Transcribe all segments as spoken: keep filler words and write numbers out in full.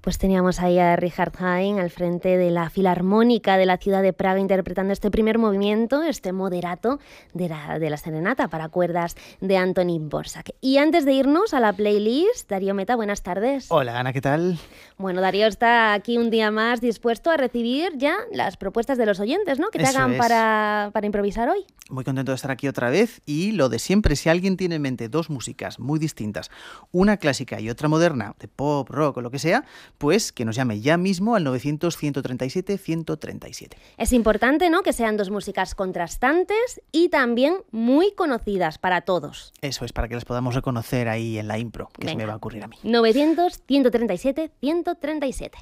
Pues teníamos ahí a Richard Haydn al frente de la Filarmónica de la ciudad de Praga interpretando este primer movimiento, este moderato de la, de la serenata para cuerdas de Antonín Dvořák. Y antes de irnos a la playlist, Darío Meta, buenas tardes. Hola Ana, ¿qué tal? Bueno, Darío está aquí un día más dispuesto a recibir ya las propuestas de los oyentes, ¿no? Que te Eso hagan es. para, para improvisar hoy. Muy contento de estar aquí otra vez y lo de siempre, si alguien tiene en mente dos músicas muy distintas, una clásica y otra moderna, de pop, rock o lo que sea, pues que nos llame ya mismo al novecientos, ciento treinta y siete, ciento treinta y siete. Es importante, ¿no?, que sean dos músicas contrastantes y también muy conocidas para todos. Eso es, para que las podamos reconocer ahí en la impro, que Venga. se me va a ocurrir a mí. novecientos, ciento treinta y siete, ciento treinta y siete.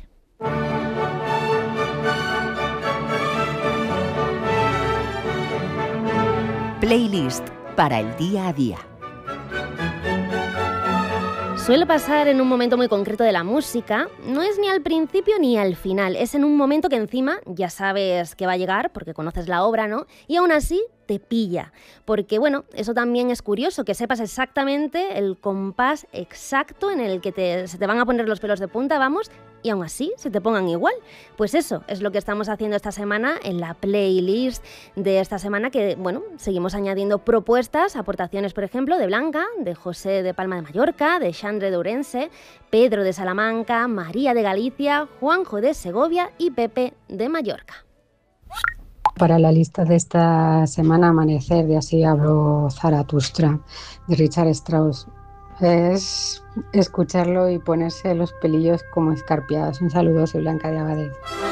Playlist para el día a día. Suele pasar en un momento muy concreto de la música, no es ni al principio ni al final, es en un momento que encima ya sabes que va a llegar porque conoces la obra, ¿no? Y aún así te pilla, porque bueno, eso también es curioso, que sepas exactamente el compás exacto en el que te, se te van a poner los pelos de punta, vamos, y aún así se te pongan igual. Pues eso es lo que estamos haciendo esta semana en la playlist de esta semana, que bueno, seguimos añadiendo propuestas, aportaciones por ejemplo de Blanca, de José de Palma de Mallorca, de Xandre de Ourense, Pedro de Salamanca, María de Galicia, Juanjo de Segovia y Pepe de Mallorca. Para la lista de esta semana, Amanecer, de Así habló Zaratustra, de Richard Strauss. Es escucharlo y ponerse los pelillos como escarpiados. Un saludo, soy Blanca de Abadez.